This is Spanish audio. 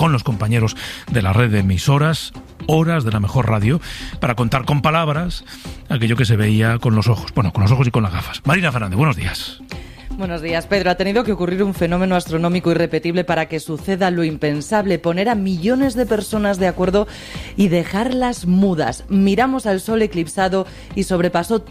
con los compañeros de la red de emisoras, horas de la mejor radio, para contar con palabras aquello que se veía con los ojos. Bueno, con los ojos y con las gafas. Marina Fernández, buenos días. Buenos días, Pedro. Ha tenido que ocurrir un fenómeno astronómico irrepetible para que suceda lo impensable, poner a millones de personas de acuerdo y dejarlas mudas. Miramos al sol eclipsado y sobrepasó